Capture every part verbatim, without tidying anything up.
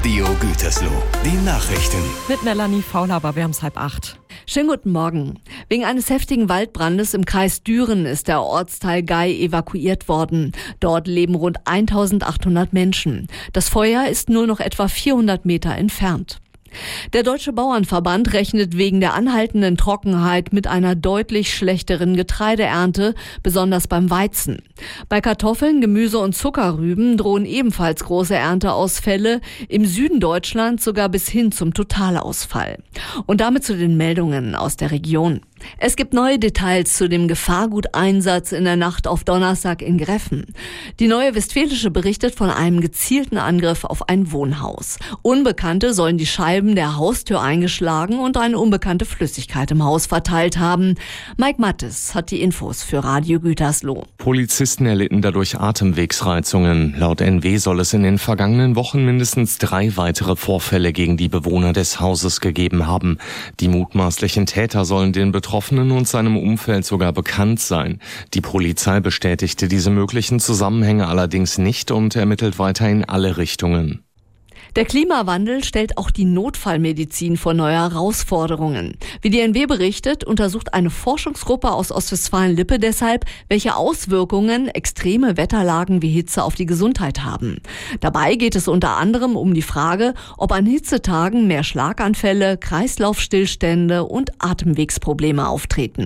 Radio Gütersloh, die Nachrichten. Mit Melanie Faulhaber, wir haben es halb acht. Schönen guten Morgen. Wegen eines heftigen Waldbrandes im Kreis Düren ist der Ortsteil Gei evakuiert worden. Dort leben rund eintausendachthundert Menschen. Das Feuer ist nur noch etwa vierhundert Meter entfernt. Der Deutsche Bauernverband rechnet wegen der anhaltenden Trockenheit mit einer deutlich schlechteren Getreideernte, besonders beim Weizen. Bei Kartoffeln, Gemüse und Zuckerrüben drohen ebenfalls große Ernteausfälle, im Süden Deutschlands sogar bis hin zum Totalausfall. Und damit zu den Meldungen aus der Region. Es gibt neue Details zu dem Gefahrguteinsatz in der Nacht auf Donnerstag in Greffen. Die Neue Westfälische berichtet von einem gezielten Angriff auf ein Wohnhaus. Unbekannte sollen die Scheiben der Haustür eingeschlagen und eine unbekannte Flüssigkeit im Haus verteilt haben. Mike Mattes hat die Infos für Radio Gütersloh. Polizisten erlitten dadurch Atemwegsreizungen. Laut N W soll es in den vergangenen Wochen mindestens drei weitere Vorfälle gegen die Bewohner des Hauses gegeben haben. Die mutmaßlichen Täter sollen den Betroffenen und seinem Umfeld sogar bekannt sein. Die Polizei bestätigte diese möglichen Zusammenhänge allerdings nicht und ermittelt weiter in alle Richtungen. Der Klimawandel stellt auch die Notfallmedizin vor neue Herausforderungen. Wie die N W berichtet, untersucht eine Forschungsgruppe aus Ostwestfalen-Lippe deshalb, welche Auswirkungen extreme Wetterlagen wie Hitze auf die Gesundheit haben. Dabei geht es unter anderem um die Frage, ob an Hitzetagen mehr Schlaganfälle, Kreislaufstillstände und Atemwegsprobleme auftreten.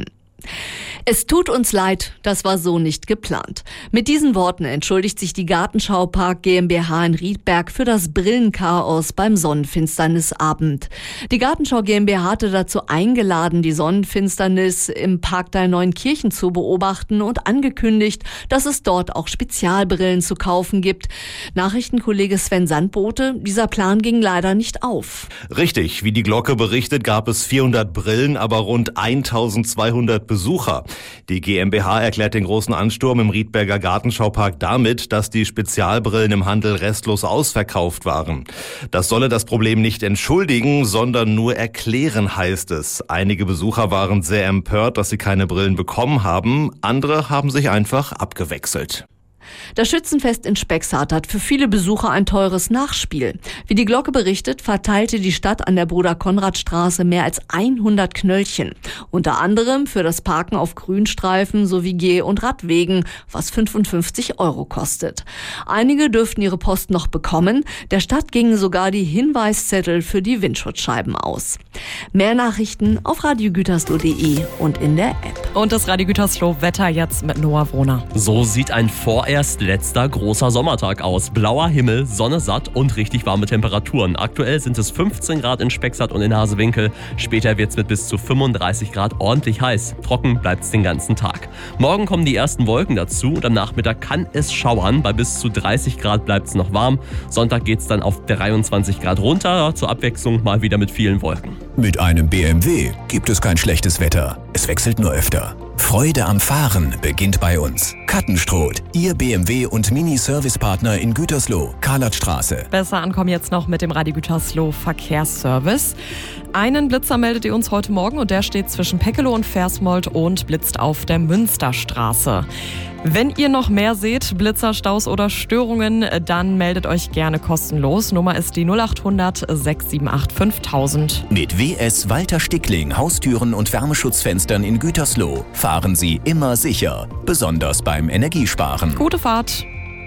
Es tut uns leid, das war so nicht geplant. Mit diesen Worten entschuldigt sich die Gartenschaupark GmbH in Riedberg für das Brillenchaos beim Sonnenfinsternisabend. Die Gartenschau GmbH hatte dazu eingeladen, die Sonnenfinsternis im Parkteil Neunkirchen zu beobachten und angekündigt, dass es dort auch Spezialbrillen zu kaufen gibt. Nachrichtenkollege Sven Sandbote, dieser Plan ging leider nicht auf. Richtig, wie die Glocke berichtet, gab es vierhundert Brillen, aber rund eintausendzweihundert Besucher. Die GmbH erklärt den großen Ansturm im Riedberger Gartenschaupark damit, dass die Spezialbrillen im Handel restlos ausverkauft waren. Das solle das Problem nicht entschuldigen, sondern nur erklären, heißt es. Einige Besucher waren sehr empört, dass sie keine Brillen bekommen haben. Andere haben sich einfach abgewechselt. Das Schützenfest in Spexart hat für viele Besucher ein teures Nachspiel. Wie die Glocke berichtet, verteilte die Stadt an der Bruder-Konrad-Straße mehr als hundert Knöllchen. Unter anderem für das Parken auf Grünstreifen sowie Geh- und Radwegen, was fünfundfünfzig Euro kostet. Einige dürften ihre Post noch bekommen. Der Stadt gingen sogar die Hinweiszettel für die Windschutzscheiben aus. Mehr Nachrichten auf radio gütersloh punkt de und in der App. Und das Radio Gütersloh Wetter jetzt mit Noah Wohner. So sieht ein vorerst letzter großer Sommertag aus. Blauer Himmel, Sonne satt und richtig warme Temperaturen. Aktuell sind es fünfzehn Grad in Spexart und in Hasewinkel. Später wird es mit bis zu fünfunddreißig Grad ordentlich heiß. Trocken bleibt es den ganzen Tag. Morgen kommen die ersten Wolken dazu und am Nachmittag kann es schauern. Bei bis zu dreißig Grad bleibt es noch warm. Sonntag geht es dann auf dreiundzwanzig Grad runter. Zur Abwechslung mal wieder mit vielen Wolken. Mit einem B M W gibt es kein schlechtes Wetter. Es wechselt nur öfter. Freude am Fahren beginnt bei uns. Kattenstroth, Ihr B M W und Mini-Service-Partner in Gütersloh, Karlatstraße. Besser ankommen jetzt noch mit dem Radio Gütersloh Verkehrsservice. Einen Blitzer meldet ihr uns heute Morgen und der steht zwischen Peckeloh und Versmold und blitzt auf der Münsterstraße. Wenn ihr noch mehr seht, Blitzer, Staus oder Störungen, dann meldet euch gerne kostenlos. Nummer ist die null acht hundert sechs sieben acht fünftausend. Mit W S Walter Stickling Haustüren und Wärmeschutzfenstern in Gütersloh fahren Sie immer sicher, besonders beim Energiesparen. Gute Fahrt!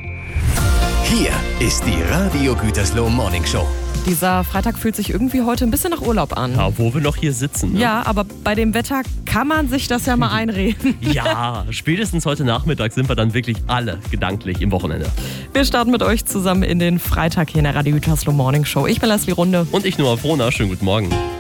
Hier ist die Radio Gütersloh Morning Show. Dieser Freitag fühlt sich irgendwie heute ein bisschen nach Urlaub an. Ja, wo wir noch hier sitzen. Ne? Ja, aber bei dem Wetter kann man sich das ja mal einreden. Ja, spätestens heute Nachmittag sind wir dann wirklich alle gedanklich im Wochenende. Wir starten mit euch zusammen in den Freitag hier in der Radio Gütersloh Morning Show. Ich bin Leslie Runde. Und ich, Noah Wohner. Schönen guten Morgen.